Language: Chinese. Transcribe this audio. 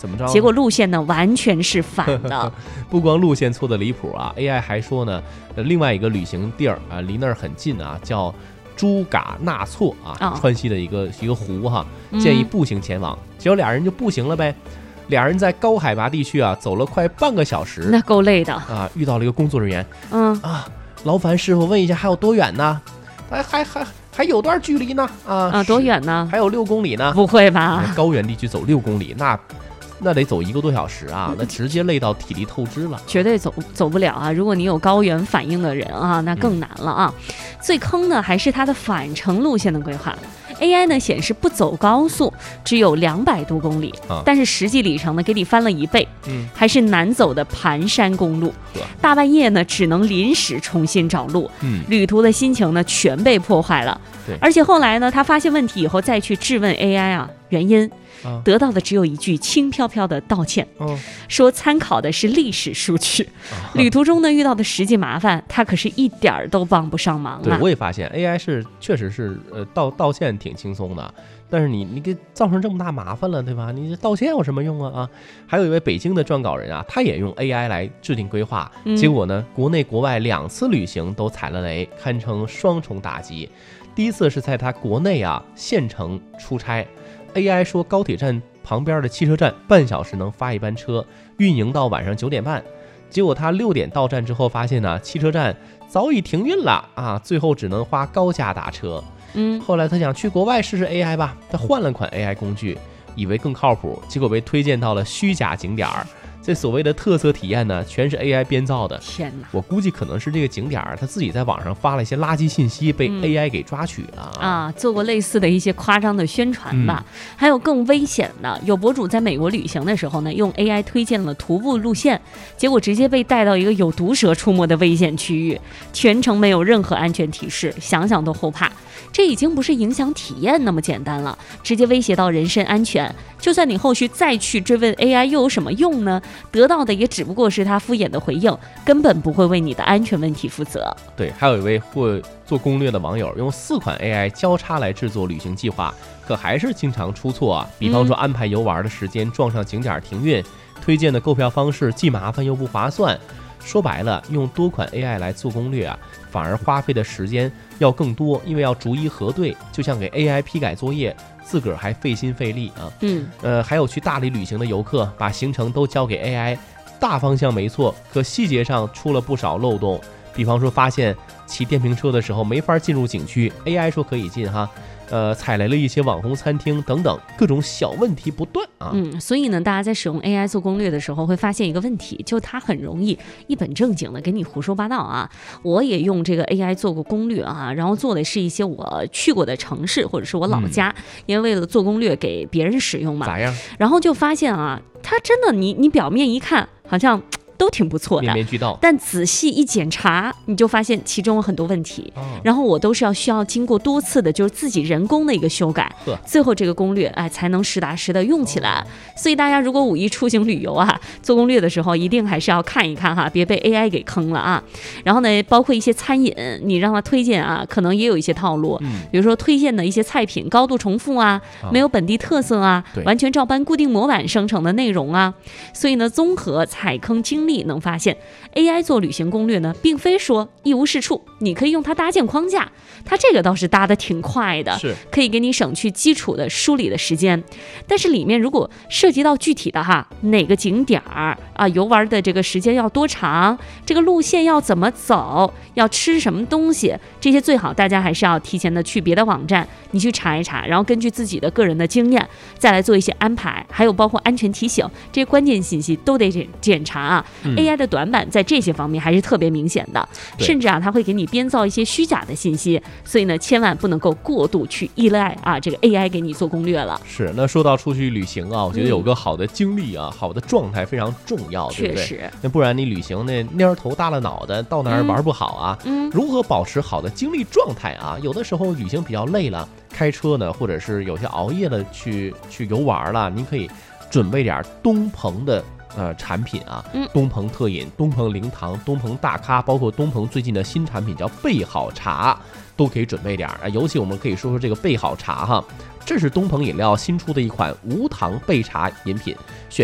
怎么着？ 结果路线呢完全是反的。 不光路线错的离谱啊 ，AI 还说呢，另外一个旅行地儿啊，离那儿很近啊，叫朱嘎纳措啊，川西的一个湖哈，建议步行前往。结果俩人就步行了呗。俩人在高海拔地区啊走了快半个小时， 那够累的啊！遇到了一个工作人员，劳烦师傅问一下还有多远呢？还有段距离呢多远呢？ 还有6公里呢？ 不会吧？ 高原地区走6公里，那得走1个多小时啊，那直接累到体力透支了， 绝对走不了啊！如果你有高原反应的人啊，那更难了啊！最坑的还是它的返程路线的规划。AI 呢显示不走高速，只有200多公里，但是实际里程呢给你翻了1倍，还是难走的盘山公路。大半夜呢只能临时重新找路，旅途的心情呢全被破坏了。而且后来呢，他发现问题以后再去质问 AI 啊，原因。得到的只有一句轻飘飘的道歉，说参考的是历史数据，旅途中呢遇到的实际麻烦，他可是一点儿都帮不上忙啊。 对，我也发现 AI 确实是道歉挺轻松的，但是你给造成这么大麻烦了，对吧？你这道歉有什么用啊？还有一位北京的撰稿人啊，他也用 AI 来制定规划，结果呢，国内国外2次旅行都踩了雷，堪称双重打击。第一次是在他国内啊县城出差。AI 说高铁站旁边的汽车站半小时能发一班车，运营到晚上9点半。结果他6点到站之后发现呢，汽车站早已停运了啊，最后只能花高价打车。后来他想去国外试试 AI 吧，他换了款 AI 工具，以为更靠谱，结果被推荐到了虚假景点儿。这所谓的特色体验呢，全是 AI 编造的。 天哪！ 我估计可能是这个景点他自己在网上发了一些垃圾信息，被 AI 给抓取了做过类似的一些夸张的宣传吧。还有更危险的，有博主在美国旅行的时候呢，用 AI 推荐了徒步路线，结果直接被带到一个有毒蛇出没的危险区域，全程没有任何安全提示，想想都后怕。这已经不是影响体验那么简单了，直接威胁到人身安全。就算你后续再去追问 AI 又有什么用呢？得到的也只不过是他敷衍的回应，根本不会为你的安全问题负责。 对，还有一位会做攻略的网友用4款 AI 交叉来制作旅行计划，可还是经常出错啊。比方说安排游玩的时间撞上景点停运，推荐的购票方式既麻烦又不划算。说白了，用多款 AI 来做攻略啊，反而花费的时间要更多，因为要逐一核对，就像给 AI 批改作业，自个儿还费心费力啊。还有去大理旅行的游客，把行程都交给 AI， 大方向没错，可细节上出了不少漏洞。比方说发现骑电瓶车的时候没法进入景区 ，AI 说可以进哈。踩雷了一些网红餐厅等等，各种小问题不断啊。 所以呢，大家在使用 AI 做攻略的时候，会发现一个问题，就它很容易一本正经的给你胡说八道啊。我也用这个 AI 做过攻略啊，然后做的是一些我去过的城市或者是我老家，因为为了做攻略给别人使用嘛。 咋样？ 然后就发现啊，它真的你表面一看好像都挺不错的， 面面俱到， 但仔细一检查，你就发现其中有很多问题。然后我都是需要经过多次的，就是自己人工的一个修改，最后这个攻略才能实打实的用起来。所以大家如果5一出行旅游啊，做攻略的时候一定还是要看一看哈，别被 AI 给坑了啊。然后呢，包括一些餐饮，你让他推荐啊，可能也有一些套路，比如说推荐的一些菜品高度重复啊，没有本地特色啊，完全照搬固定模板生成的内容啊。所以呢，综合踩坑经历能发现 AI 做旅行攻略呢，并非说一无是处，你可以用它搭建框架，它这个倒是搭得挺快的，可以给你省去基础的梳理的时间。但是里面如果涉及到具体的哪个景点游玩的这个时间要多长，这个路线要怎么走，要吃什么东西，这些最好大家还是要提前的去别的网站你去查一查，然后根据自己的个人的经验再来做一些安排，还有包括安全提醒，这些关键信息都得检查AI 的短板在这些方面还是特别明显的，甚至它会给你编造一些虚假的信息，所以呢，千万不能够过度去依赖这个 AI 给你做攻略了。 是，那说到出去旅行我觉得有个好的经历好的状态非常重要，对不对？ 确实， 那不然你旅行那蔫头大了脑袋，到哪儿玩不好如何保持好的精力状态有的时候旅行比较累了，开车呢，或者是有些熬夜了去游玩了，您可以准备点东鹏的产品东鹏特饮、东鹏零糖、东鹏大咖，包括东鹏最近的新产品叫备好茶，都可以准备点尤其我们可以说说这个备好茶这是东鹏饮料新出的一款无糖焙茶饮品，